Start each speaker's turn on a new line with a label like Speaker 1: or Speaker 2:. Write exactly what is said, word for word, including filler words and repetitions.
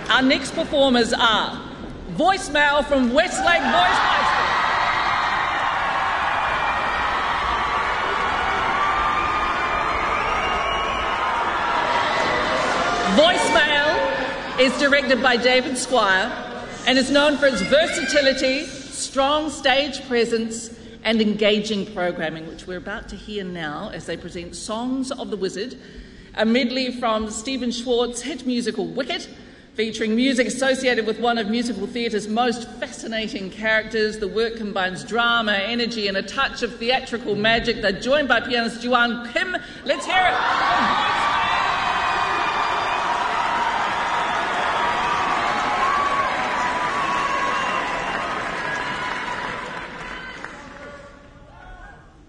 Speaker 1: Our next performers are Voicemail from Westlake Boys High School. Voicemail is directed by David Squire and is known for its versatility, strong stage presence and engaging programming, which we're about to hear now as they present Songs of the Wizard, a medley from Stephen Schwartz's hit musical Wicked, featuring music associated with one of musical theatre's most fascinating characters. The work combines drama, energy and a touch of theatrical magic. They're joined by pianist Juan Kim. Let's hear it.